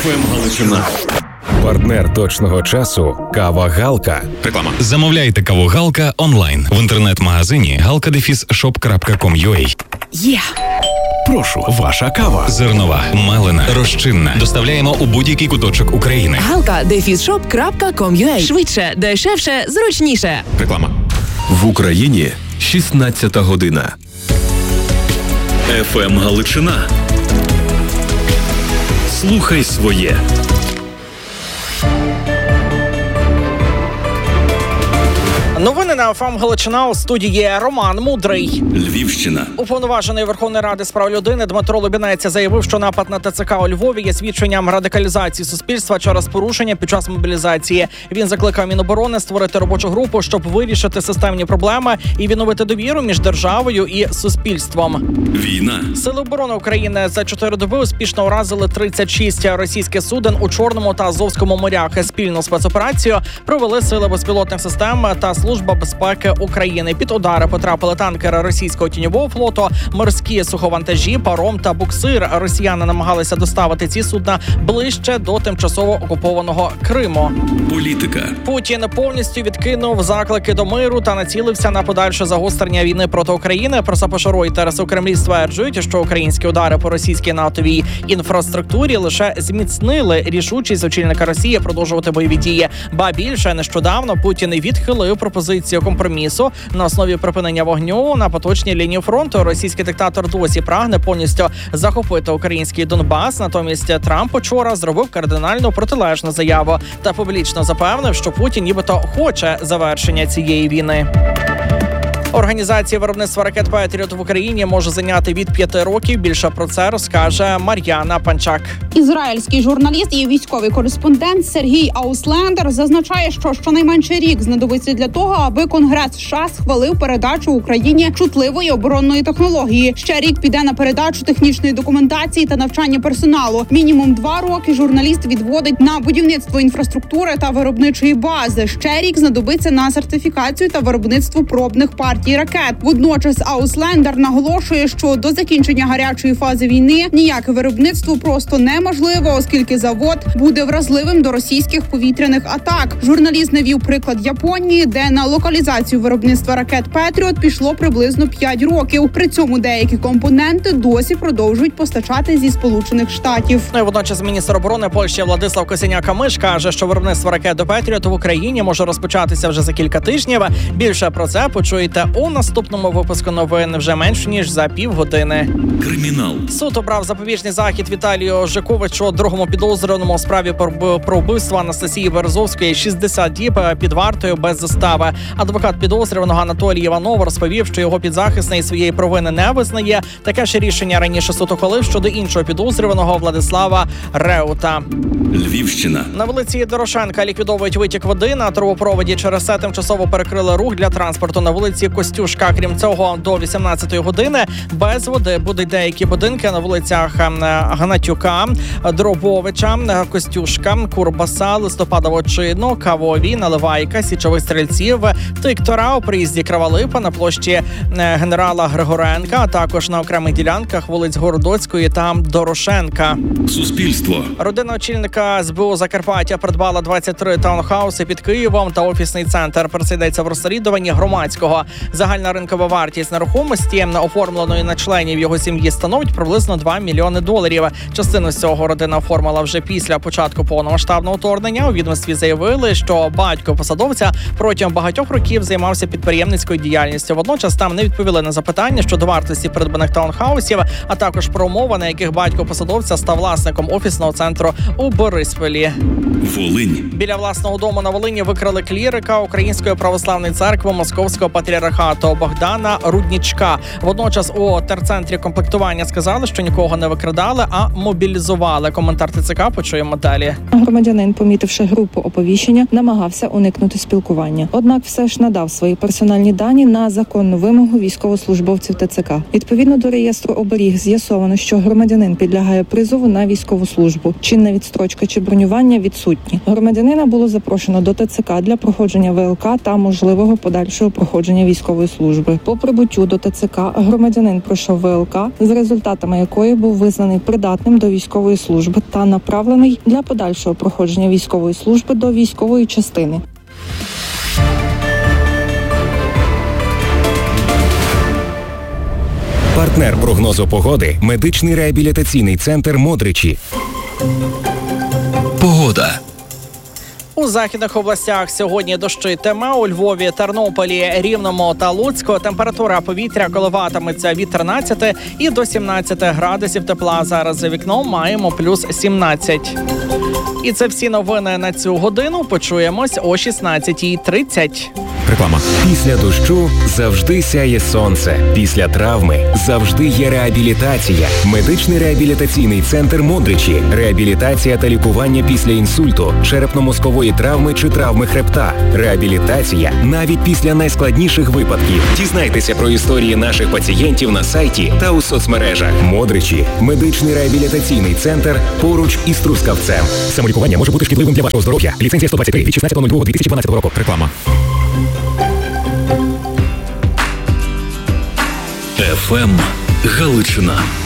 ФМ Галичина. Партнер точного часу – кава Галка. Реклама. Замовляйте каву Галка онлайн в інтернет-магазині galka-shop.com.ua. Є! Прошу, ваша кава. Зернова, мелена, розчинна. Доставляємо у будь-який куточок України. galka-shop.com.ua. Швидше, дешевше, зручніше. Реклама. В Україні 16 година. ФМ Галичина. Слухай своє. Новини на ФМ Галичина. У студії Роман Мудрий. Львівщина. Уповноважений Верховної Ради з прав людини Дмитро Лубінець заявив, що напад на ТЦК у Львові є свідченням радикалізації суспільства через порушення під час мобілізації. Він закликав Міноборони створити робочу групу, щоб вирішити системні проблеми і відновити довіру між державою і суспільством. Війна. Сили оборони України за 4 доби успішно уразили 36 російських суден у Чорному та Азовському морях. Спільну спецоперацію провели сили безпілотних систем та Служба безпеки України. Під удари потрапили танкери російського тіньового флоту, морські суховантажі, паром та буксир. Росіяни намагалися доставити ці судна ближче до тимчасово окупованого Криму. Політика. Путін повністю відкинув заклики до миру та націлився на подальше загострення війни проти України. Про Сапоша Ройтерс у Кремлі стверджують, що українські удари по російській нафтовій інфраструктурі лише зміцнили рішучість очільника Росії продовжувати бойові дії. Ба більше, нещодавно Путін відхилив пропозицію компромісу на основі припинення вогню на поточній лінії фронту. Російський диктатор досі прагне повністю захопити український Донбас. Натомість Трамп учора зробив кардинально протилежну заяву та публічно запевнив, що Путін нібито хоче завершення цієї війни. Організація виробництва ракет «Петріот» в Україні може зайняти від 5 років. Більше про це розкаже Мар'яна Панчак. Ізраїльський журналіст і військовий кореспондент Сергій Ауслендер зазначає, що щонайменше рік знадобиться для того, аби Конгрес США схвалив передачу Україні чутливої оборонної технології. Ще рік піде на передачу технічної документації та навчання персоналу. Мінімум 2 роки журналіст відводить на будівництво інфраструктури та виробничої бази. Ще рік знадобиться на сертифікацію та виробництво пробних партій ракет. Водночас Ауслендер наголошує, що до закінчення гарячої фази війни ніяке виробництво просто неможливо, оскільки завод буде вразливим до російських повітряних атак. Журналіст навів приклад Японії, де на локалізацію виробництва ракет «Петріот» пішло приблизно 5 років. При цьому деякі компоненти досі продовжують постачати зі Сполучених Штатів. Ну і водночас міністр оборони Польщі Владислав Косиняк-Камиш каже, що виробництво ракет до «Петріот» в Україні може розпочатися вже за кілька тижнів. Більше про це почуєте у наступному випуску новин вже менш ніж за півгодини. Кримінал. Суд обрав запобіжний захід Віталію Жиковичу, другому підозрюваному у справі про вбивство Анастасії Березовської, 60 діб під вартою без застави. Адвокат підозрюваного Анатолій Іванов розповів, що його підзахисний своєї провини не визнає. Таке ж рішення раніше суд ухвалив щодо іншого підозрюваного Владислава Реута. Львівщина. На вулиці Дорошенка ліквідовують витік води на трубопроводі. Через це тимчасово перекрили рух для транспорту на вулиці Костюшка. Крім цього, до 18-ї години без води будуть деякі будинки на вулицях Гнатюка, Дробовича, Костюшка, Курбаса, Листопадового чину, Кавові, Наливайка, Січових стрільців, Тиктора, у приїзді Кравалипа, на площі генерала Григоренка, а також на окремих ділянках вулиць Городоцької та Дорошенка. Суспільство. Родина очільника СБУ Закарпаття придбала 23 таунхауси під Києвом та офісний центр. Про це йдеться в розслідуванні Громадського. Загальна ринкова вартість нерухомості, оформленої на членів його сім'ї, становить приблизно $2 мільйони. Частину з цього родина оформила вже після початку повномасштабного вторгнення. У відомстві заявили, що батько посадовця протягом багатьох років займався підприємницькою діяльністю. Водночас там не відповіли на запитання щодо вартості придбаних таунхаусів, а також про умови, на яких батько посадовця став власником офісного центру у Борисполі. Волинь. Біля власного дому на Волині викрали клірика Української православної церкви Московського патріархату Богдана Руднічка. Водночас у терцентрі комплектування сказали, що нікого не викрадали, а мобілізували. Коментар ТЦК почуємо далі. Громадянин, помітивши групу оповіщення, намагався уникнути спілкування. Однак все ж надав свої персональні дані на законну вимогу військовослужбовців ТЦК. Відповідно до реєстру оберіг з'ясовано, що громадянин підлягає призову на військову службу. Чинна відстрочка чи бронювання відсутні. Громадянина було запрошено до ТЦК для проходження ВЛК та можливого подальшого проходження військової військової служби. По прибуттю до ТЦК громадянин пройшов ВЛК, з результатами якої був визнаний придатним до військової служби та направлений для подальшого проходження військової служби до військової частини. Партнер прогнозу погоди – медичний реабілітаційний центр «Модричі». Погода. У західних областях сьогодні дощитиме. У Львові, Тернополі, Рівному та Луцьку температура повітря коливатиметься від 13 і до 17 градусів тепла. Зараз за вікном маємо плюс 17. І це всі новини на цю годину. Почуємось о 16:30. Реклама. Після дощу завжди сяє сонце. Після травми завжди є реабілітація. Медичний реабілітаційний центр «Модричі». Реабілітація та лікування після інсульту, черепно-мозкової травми чи травми хребта. Реабілітація навіть після найскладніших випадків. Дізнайтеся про історії наших пацієнтів на сайті та у соцмережах. «Модричі» – медичний реабілітаційний центр поруч із Трускавцем. Самолікування може бути шкідливим для вашого здоров'я. Ліцензія 123 від 16.02.2012 року. Реклама. ФМ Галичина.